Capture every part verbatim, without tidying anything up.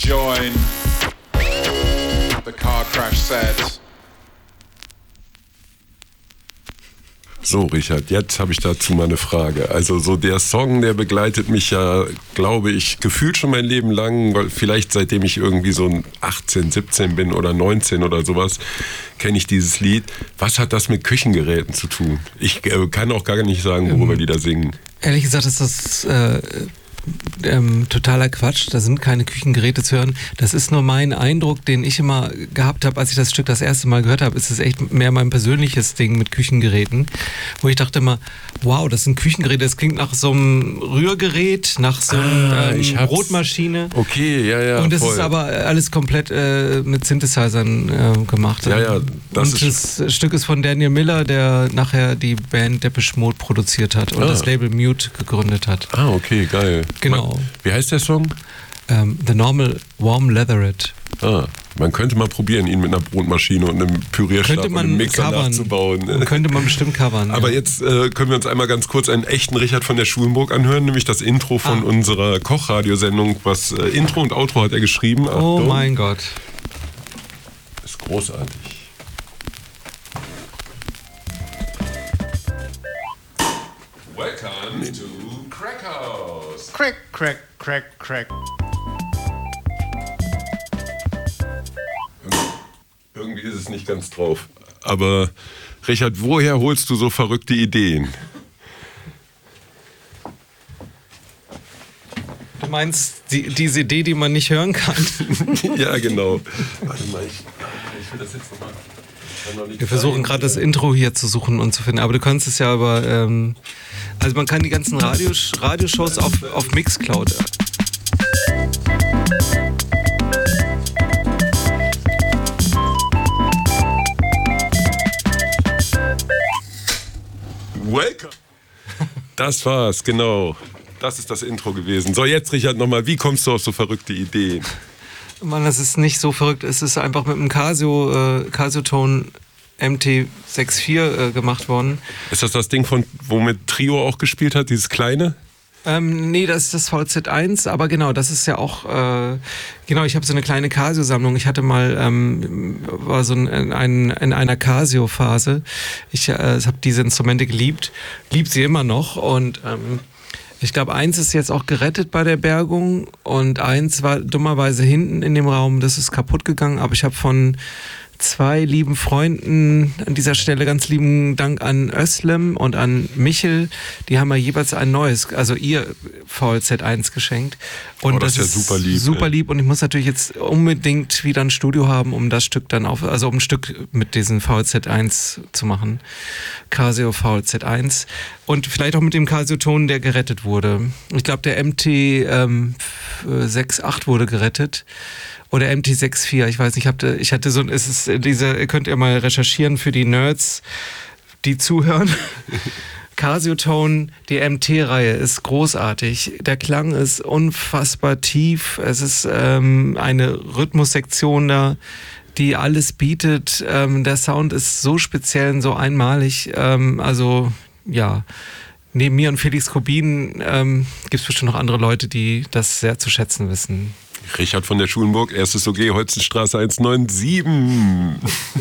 join the car crash set. So, Richard, jetzt habe ich dazu mal eine Frage. Also so der Song, der begleitet mich ja, glaube ich, gefühlt schon mein Leben lang, weil vielleicht seitdem ich irgendwie so achtzehn, siebzehn bin oder neunzehn oder sowas, kenne ich dieses Lied. Was hat das mit Küchengeräten zu tun? Ich äh, kann auch gar nicht sagen, worüber ähm, die da singen. Ehrlich gesagt ist das äh, ähm, totaler Quatsch. Da sind keine Küchengeräte zu hören. Das ist nur mein Eindruck, den ich immer gehabt habe, als ich das Stück das erste Mal gehört habe. Ist es echt mehr mein persönliches Ding mit Küchengeräten, wo ich dachte immer, wow, das sind Küchengeräte. Das klingt nach so einem Rührgerät, nach so einer ähm, Brotmaschine. Okay, ja, ja. Und es voll. ist aber alles komplett äh, mit Synthesizern äh, gemacht. Ja, ja. Das und ist das Stück ist von Daniel Miller, der nachher die Band Depeche Mode produziert hat und ah. das Label Mute gegründet hat. Ah, okay, geil. Genau. Man, wie heißt der Song? Um, The Normal Warm Leatherette. Ah, man könnte mal probieren, ihn mit einer Brotmaschine und einem Pürierstab und einem Mixer covern. nachzubauen. Könnte man bestimmt covern. Aber ja. jetzt äh, können wir uns einmal ganz kurz einen echten Richard von der Schulenburg anhören, nämlich das Intro von ah. unserer Kochradiosendung. Was äh, Intro und Outro hat er geschrieben. Achtung. Oh mein Gott. Ist großartig. Welcome to Crack House. Crack, crack, crack, crack. Irgendwie ist es nicht ganz drauf. Aber Richard, woher holst du so verrückte Ideen? Du meinst die, diese Idee, die man nicht hören kann? Ja, genau. Warte mal, ich, ich will das jetzt nochmal... Wir versuchen gerade das Intro hier zu suchen und zu finden, aber du kannst es ja aber... Ähm, also man kann die ganzen Radios, Radioshows auf, auf Mixcloud... Welcome. Das war's, genau. Das ist das Intro gewesen. So, jetzt Richard nochmal, wie kommst du auf so verrückte Ideen? Mann, das ist nicht so verrückt. Es ist einfach mit einem Casio, äh, Casio-Tone M T sechs vier äh, gemacht worden. Ist das das Ding, von womit Trio auch gespielt hat, dieses kleine? Ähm, nee, das ist das V Z eins, aber genau, das ist ja auch, äh, genau, ich habe so eine kleine Casio-Sammlung. Ich hatte mal, ähm, war so in, ein, in einer Casio-Phase. Ich äh, habe diese Instrumente geliebt, lieb sie immer noch und ähm, ich glaube, eins ist jetzt auch gerettet bei der Bergung und eins war dummerweise hinten in dem Raum, das ist kaputt gegangen, aber ich habe von zwei lieben Freunden an dieser Stelle ganz lieben Dank an Özlem und an Michel. Die haben mir jeweils ein neues, also ihr V Z eins geschenkt. Und oh, das, das ist ja super lieb. Super lieb. Und ich muss natürlich jetzt unbedingt wieder ein Studio haben, um das Stück dann auf, also um ein Stück mit diesem V Z eins zu machen. Casio V Z eins. Und vielleicht auch mit dem Casio-Ton, der gerettet wurde. Ich glaube, der M T ähm, sechs acht wurde gerettet. Oder M T sechs vier, ich weiß nicht, ich hatte, ich hatte so, es ist diese, könnt ihr mal recherchieren für die Nerds, die zuhören. Casio-Tone, die M T-Reihe ist großartig. Der Klang ist unfassbar tief. Es ist ähm, eine Rhythmussektion da, die alles bietet. Ähm, der Sound ist so speziell und so einmalig. Ähm, also, ja. Neben mir und Felix Kobin ähm, gibt es bestimmt noch andere Leute, die das sehr zu schätzen wissen. Richard von der Schulenburg, erstes O G, Holzenstraße eins neun sieben.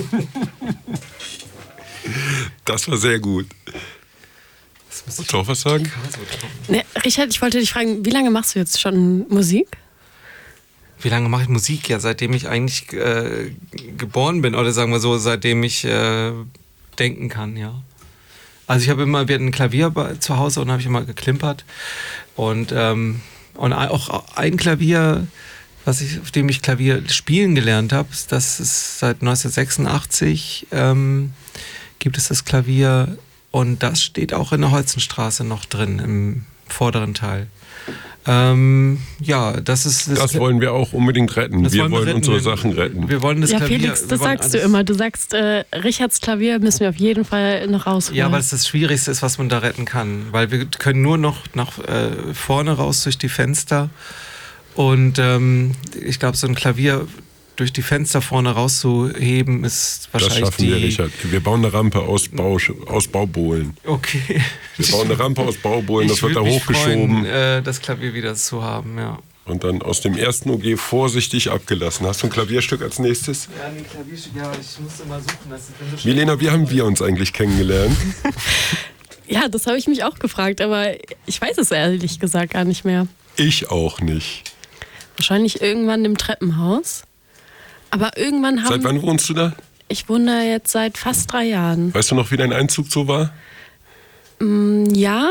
Das war sehr gut. Wolltest du auch was sagen? Ne, Richard, ich wollte dich fragen, wie lange machst du jetzt schon Musik? Wie lange mache ich Musik? Ja, seitdem ich eigentlich äh, geboren bin, oder sagen wir so, seitdem ich äh, denken kann, ja. Also ich habe immer, wir hatten ein Klavier bei, zu Hause und habe ich immer geklimpert. Und, ähm, und auch ein Klavier, was ich, auf dem ich Klavier spielen gelernt habe, das ist seit neunzehnhundertsechsundachtzig ähm, gibt es das Klavier und das steht auch in der Holzenstraße noch drin, im vorderen Teil. Ähm, ja, das ist... Das, das wollen wir auch unbedingt retten. Wir wollen, wollen retten. unsere Sachen retten. Wir wollen das ja, Klavier... Felix, das sagst du immer. Du sagst, äh, Richards Klavier müssen wir auf jeden Fall noch rausholen. Ja, weil es das Schwierigste ist, was man da retten kann. Weil wir können nur noch nach äh, vorne raus durch die Fenster. Und ähm, ich glaube, so ein Klavier durch die Fenster vorne rauszuheben, ist wahrscheinlich das schaffen die... wir, Richard. Wir bauen eine Rampe aus, Bau, aus Baubohlen. Okay. Wir bauen eine Rampe aus Baubohlen, das wird da hochgeschoben. Freuen, äh, das Klavier wieder zu haben, ja. Und dann aus dem ersten O G vorsichtig abgelassen. Hast du ein Klavierstück als nächstes? Ja, ein Klavierstück, ja, ich musste mal suchen. Das ist so Milena, wie haben wir uns eigentlich kennengelernt? Ja, das habe ich mich auch gefragt, aber ich weiß es ehrlich gesagt gar nicht mehr. Ich auch nicht. Wahrscheinlich irgendwann im Treppenhaus. Aber irgendwann haben... Seit wann wohnst du da? Ich wohne da jetzt seit fast drei Jahren. Weißt du noch, wie dein Einzug so war? Mm, ja,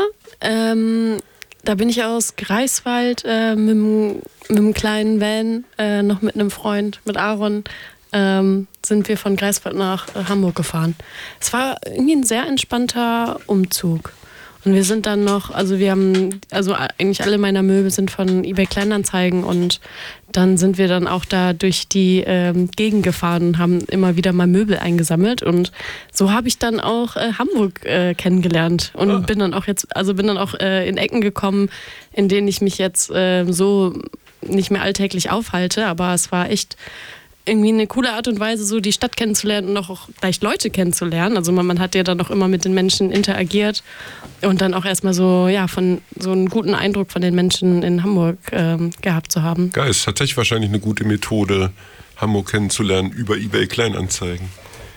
ähm, da bin ich aus Greifswald äh, mit, dem- mit einem kleinen Van, äh, noch mit einem Freund, mit Aaron, ähm, sind wir von Greifswald nach äh, Hamburg gefahren. Es war irgendwie ein sehr entspannter Umzug. Und wir sind dann noch, also wir haben, also eigentlich alle meiner Möbel sind von eBay Kleinanzeigen und dann sind wir dann auch da durch die ähm, Gegend gefahren und haben immer wieder mal Möbel eingesammelt und so habe ich dann auch äh, Hamburg äh, kennengelernt und Ah. bin dann auch jetzt, also bin dann auch äh, in Ecken gekommen, in denen ich mich jetzt äh, so nicht mehr alltäglich aufhalte, aber es war echt irgendwie eine coole Art und Weise, so die Stadt kennenzulernen und auch gleich Leute kennenzulernen. Also man, man hat ja dann auch immer mit den Menschen interagiert und dann auch erstmal so, ja, von so einen guten Eindruck von den Menschen in Hamburg ähm, gehabt zu haben. Geil, ist tatsächlich wahrscheinlich eine gute Methode, Hamburg kennenzulernen über eBay Kleinanzeigen.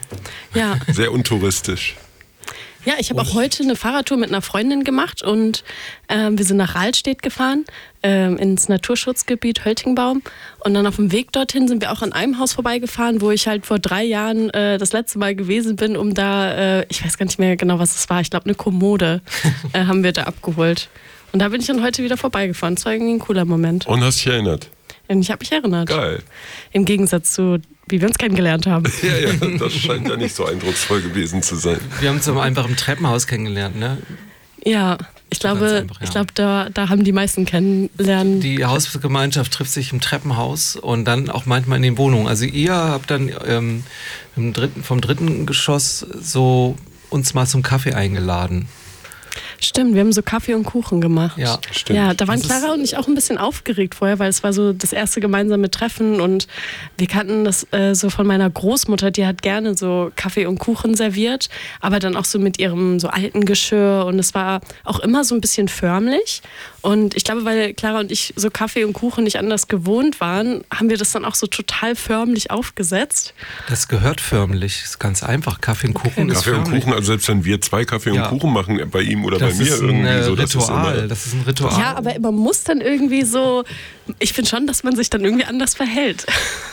Ja, Sehr untouristisch. ja ich habe auch heute eine Fahrradtour mit einer Freundin gemacht und ähm, wir sind nach Rahlstedt gefahren, ähm, ins Naturschutzgebiet Höltingbaum. Und dann auf dem Weg dorthin sind wir auch an einem Haus vorbeigefahren, wo ich halt vor drei Jahren äh, das letzte Mal gewesen bin, um da, äh, ich weiß gar nicht mehr genau, was es war, ich glaube eine Kommode äh, haben wir da abgeholt. Und da bin ich dann heute wieder vorbeigefahren. Das war irgendwie ein cooler Moment. Und hast dich erinnert? Und ich habe mich erinnert. Geil. Im Gegensatz zu, wie wir uns kennengelernt haben. Ja, ja, das scheint ja nicht so eindrucksvoll gewesen zu sein. Wir haben uns aber einfach im Treppenhaus kennengelernt, ne? Ja, ich Ganz glaube, einfach, ja. ich glaube, da, da haben die meisten kennenlernen. Die Hausgemeinschaft trifft sich im Treppenhaus und dann auch manchmal in den Wohnungen. Also ihr habt dann ähm, im dritten, vom dritten Geschoss so uns mal zum Kaffee eingeladen. Stimmt, wir haben so Kaffee und Kuchen gemacht. Ja, stimmt. Ja, da waren Das Clara ist- und ich auch ein bisschen aufgeregt vorher, weil es war so das erste gemeinsame Treffen und wir kannten das äh, so von meiner Großmutter, die hat gerne so Kaffee und Kuchen serviert, aber dann auch so mit ihrem so alten Geschirr und es war auch immer so ein bisschen förmlich und ich glaube, weil Clara und ich so Kaffee und Kuchen nicht anders gewohnt waren, haben wir das dann auch so total förmlich aufgesetzt. Das gehört förmlich. Ist ganz einfach. Kaffee und Kuchen ist Kaffee und förmlich. Kuchen, also selbst wenn wir zwei Kaffee Ja. und Kuchen machen, bei ihm oder Das bei mir ist ein irgendwie äh, so, das ist Ritual. immer... Das ist ein Ritual. Ja, aber man muss dann irgendwie so, ich finde schon, dass man sich dann irgendwie anders verhält.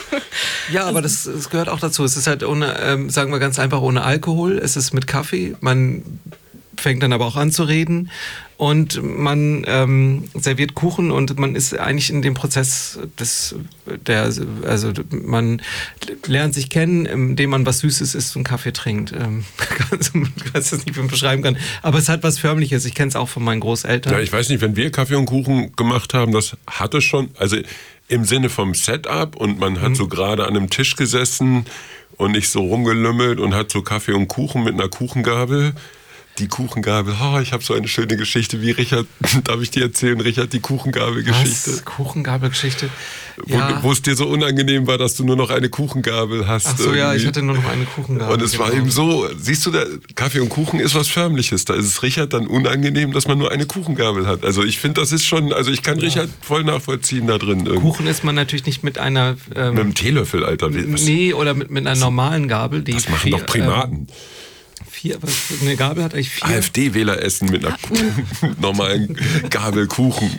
Ja, aber das, das gehört auch dazu. Es ist halt ohne, ähm, sagen wir ganz einfach, ohne Alkohol. Es ist mit Kaffee. Man fängt dann aber auch an zu reden und man ähm, serviert Kuchen und man ist eigentlich in dem Prozess des, der, also man lernt sich kennen, indem man was Süßes isst und Kaffee trinkt. Ähm, ich weiß jetzt nicht, wie man beschreiben kann, aber es hat was Förmliches. Ich kenne es auch von meinen Großeltern. Ja, ich weiß nicht, wenn wir Kaffee und Kuchen gemacht haben, das hatte schon, also im Sinne vom Setup und man hat so gerade an einem Tisch gesessen und nicht so rumgelümmelt und hat so Kaffee und Kuchen mit einer Kuchengabel. Die Kuchengabel, oh, ich habe so eine schöne Geschichte, wie Richard, darf ich dir erzählen, Richard, die Kuchengabel-Geschichte? Was? Kuchengabelgeschichte? Wo, Ja. wo es dir so unangenehm war, dass du nur noch eine Kuchengabel hast. Ach so, ja, irgendwie. ich hatte nur noch eine Kuchengabel. Und es war genau. eben so, siehst du, der Kaffee und Kuchen ist was Förmliches. Da ist es Richard dann unangenehm, dass man nur eine Kuchengabel hat. Also ich finde, das ist schon, also ich kann Richard voll nachvollziehen da drin. Irgendwie. Kuchen isst man natürlich nicht mit einer ähm, Mit einem Teelöffel, Alter. Wie- Was, nee, oder mit, mit einer normalen Gabel. Die das machen vier, doch Primaten. Ähm, vier, was, eine Gabel hat eigentlich vier. AfD-Wähler essen mit einer normalen Gabel Kuchen.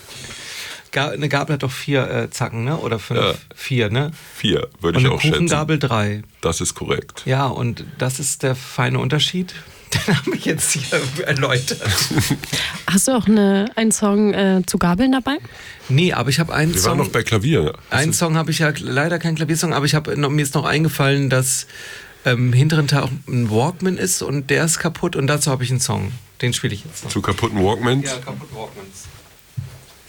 Ga, eine Gabel hat doch vier äh, Zacken, ne? Oder fünf? Ja. Vier, ne? Vier, würde Und ich eine auch schätzen. Kuchengabel drei. Das ist korrekt. Ja, und das ist der feine Unterschied. Den habe ich jetzt hier erläutert. Hast du auch eine, einen Song äh, zu Gabeln dabei? Nee, aber ich habe einen Wir Song. waren noch bei Klavier. Einen Song habe ich ja leider keinen Klaviersong, aber ich habe mir ist noch eingefallen, dass ähm, im hinteren Teil auch ein Walkman ist und der ist kaputt und dazu habe ich einen Song. Den spiele ich jetzt noch. Zu kaputten Walkmans. Ja, kaputt Walkmans.